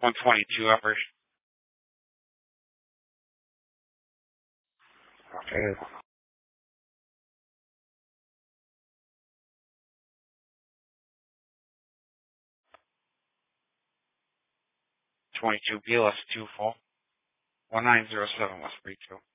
122 uppers. Okay. 22 BLS 24. 1907 West Breedville.